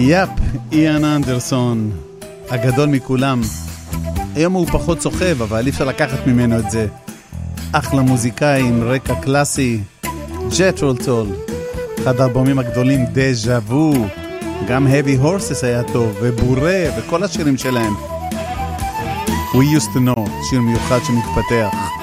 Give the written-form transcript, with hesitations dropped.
יאפ, איאן אנדרסון, הגדול מכולם. היום הוא פחות סוחב, אבל אי אפשר לקחת ממנו את זה. אחלה מוזיקאי עם רקע קלאסי. ג'ת'רו טול, אחד האלבומים הגדולים, דז'ה וו. גם Heavy Horses היה טוב, ובורה, וכל השירים שלהם. We used to know, שיר מיוחד שמתפתח.